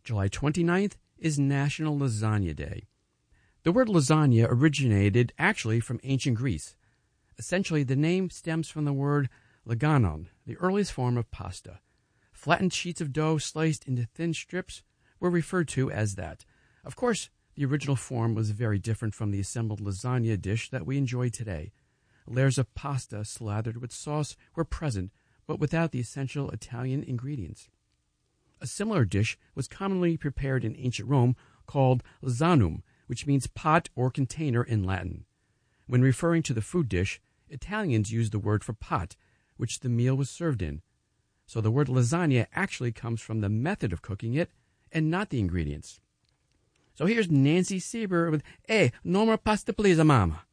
July 29th is National Lasagna Day. The word lasagna originated actually from ancient Greece. Essentially, the name stems from the word laganon, the earliest form of pasta. Flattened sheets of dough sliced into thin strips were referred to as that. Of course, the original form was very different from the assembled lasagna dish that we enjoy today. Layers of pasta slathered with sauce were present, but without the essential Italian ingredients. A similar dish was commonly prepared in ancient Rome called lasanum, which means pot or container in Latin. When referring to the food dish, Italians used the word for pot, which the meal was served in. So the word lasagna actually comes from the method of cooking it and not the ingredients. So here's Nancy Sieber with, "Hey, no more pasta please, mama."